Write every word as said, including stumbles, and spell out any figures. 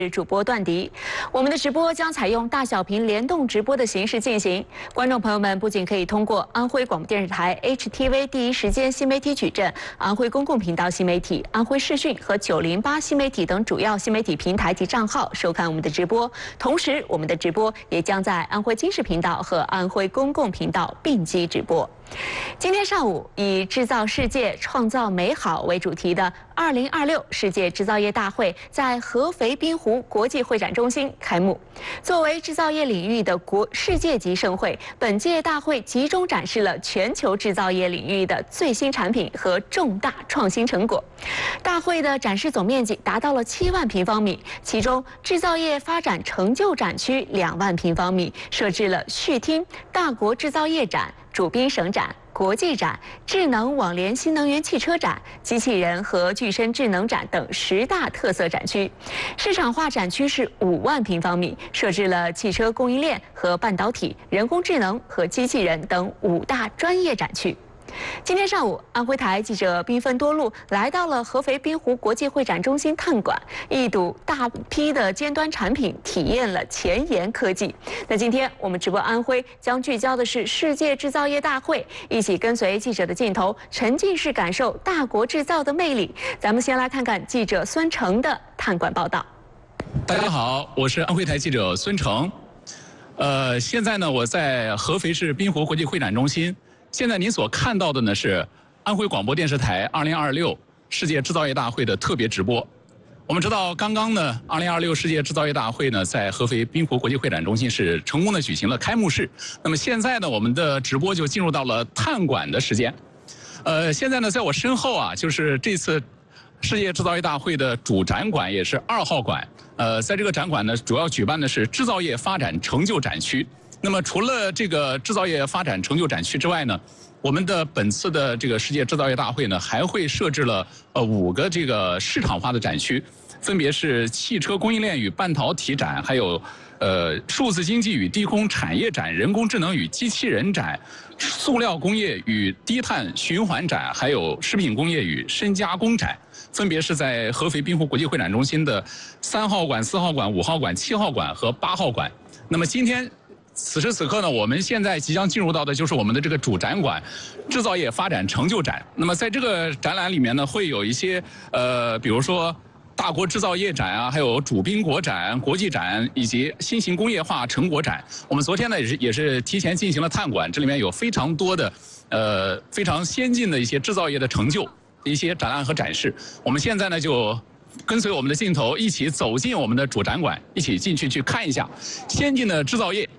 主播段迪，我们的直播将采用大小屏联动直播的形式进行。观众朋友们不仅可以通过安徽广播电视台 H T V 第一时间新媒体矩阵、安徽公共频道新媒体、安徽视讯和九零八新媒体等主要新媒体平台及账号收看我们的直播。同时，我们的直播也将在安徽金视频道和安徽公共频道并机直播。今天上午，以“制造世界，创造美好”为主题的二零二六世界制造业大会在合肥滨湖国际会展中心开幕。作为制造业领域的国世界级盛会，本届大会集中展示了全球制造业领域的最新产品和重大创新成果。大会的展示总面积达到了七万平方米，其中制造业发展成就展区两万平方米，设置了序厅、大国制造业展、主宾省展、国际展、智能网联新能源汽车展、机器人和具身智能展等十大特色展区。市场化展区是五万平方米，设置了汽车供应链和半导体、人工智能和机器人等五大专业展区。今天上午，安徽台记者兵分多路来到了合肥滨湖国际会展中心看馆，一睹大批的尖端产品，体验了前沿科技。那今天我们直播安徽将聚焦的是世界制造业大会，一起跟随记者的镜头，沉浸式感受大国制造的魅力。咱们先来看看记者孙成的探馆报道。 大家好，我是安徽台记者孙成。呃，现在呢，我在合肥市滨湖国际会展中心。现在您所看到的呢是安徽广播电视台二零二六世界制造业大会的特别直播。我们知道，刚刚呢，二零二六世界制造业大会呢，在合肥滨湖国际会展中心是成功的举行了开幕式。那么现在呢，我们的直播就进入到了探馆的时间。呃，现在呢，在我身后啊，就是这次世界制造业大会的主展馆，也是二号馆。呃，在这个展馆呢，主要举办的是制造业发展成就展区。那么除了这个制造业发展成就展区之外呢，我们的本次的这个世界制造业大会呢，还会设置了呃五个这个市场化的展区，分别是汽车供应链与半导体展，还有呃数字经济与低空产业展、人工智能与机器人展、塑料工业与低碳循环展，还有食品工业与深加工展，分别是在合肥滨湖国际会展中心的三号馆、四号馆、五号馆、七号馆和八号馆。那么今天此时此刻呢，我们现在即将进入到的就是我们的这个主展馆——制造业发展成就展。那么在这个展览里面呢，会有一些呃，比如说大国制造业展啊，还有主宾国展、国际展以及新型工业化成果展。我们昨天呢也是也是提前进行了探馆，这里面有非常多的呃非常先进的一些制造业的成就一些展览和展示。我们现在呢就跟随我们的镜头一起走进我们的主展馆，一起进去去看一下先进的制造业